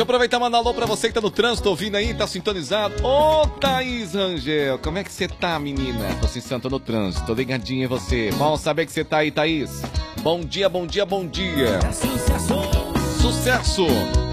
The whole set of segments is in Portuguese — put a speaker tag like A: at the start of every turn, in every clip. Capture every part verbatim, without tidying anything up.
A: eu aproveitar e mandar alô pra você que tá no trânsito ouvindo aí, tá sintonizado. Ô, Thaís Rangel, como é que você tá, menina? Tô sem santo no trânsito, tô ligadinha em você. Bom saber que você tá aí, Thaís. Bom dia, bom dia, bom dia.
B: Sucesso!
A: Sucesso!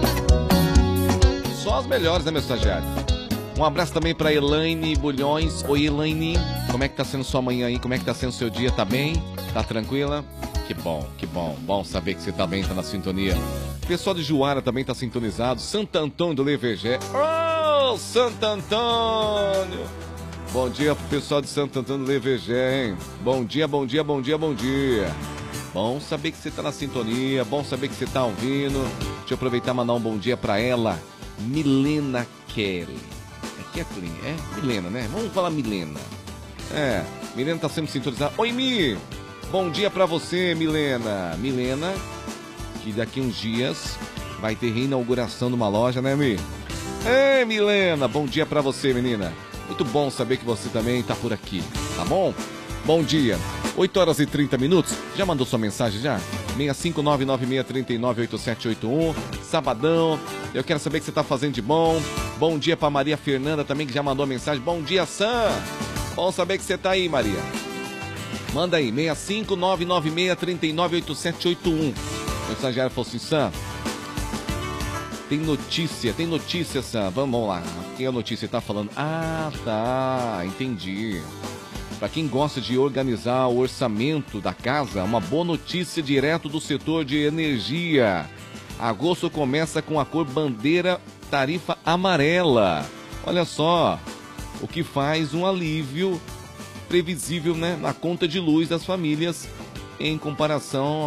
A: Só as melhores, né, meu estagiário? Um abraço também pra Elaine Bulhões. Oi, Elaine. Como é que tá sendo sua manhã aí? Como é que tá sendo seu dia? Tá bem? Tá tranquila? Que bom, que bom. Bom saber que você tá bem, tá na sintonia. O pessoal de Juara também tá sintonizado. Santo Antônio do Levegé. Oh, Santo Antônio! Bom dia pro pessoal de Santo Antônio do Levegé, hein? Bom dia, bom dia, bom dia, bom dia. Bom saber que você tá na sintonia. Bom saber que você tá ouvindo. Deixa eu aproveitar e mandar um bom dia pra ela. Milena Kelly. É Kathleen, é? Milena, né? Vamos falar Milena. É, Milena tá sendo sintonizada. Oi, Mi! Bom dia pra você, Milena. Milena, que daqui uns dias vai ter reinauguração de uma loja, né, Mi? Ei, Milena, bom dia pra você, menina. Muito bom saber que você também tá por aqui, tá bom? Bom dia. oito horas e trinta minutos. Já mandou sua mensagem já? seis cinco nove nove seis três nove oito sete oito um. Sabadão. Eu quero saber o que você tá fazendo de bom. Bom dia pra Maria Fernanda também, que já mandou mensagem. Bom dia, Sam. Bom saber que você tá aí, Maria. Manda aí, seis cinco nove nove seis três nove oito sete oito um. O estagiário falou assim, Sam, tem notícia, tem notícia, Sam. Vamos lá. Quem é a notícia tá falando? Ah, tá, entendi. Para quem gosta de organizar o orçamento da casa, uma boa notícia direto do setor de energia. Agosto começa com a cor bandeira tarifa amarela. Olha só, o que faz um alívio previsível, né, na conta de luz das famílias em comparação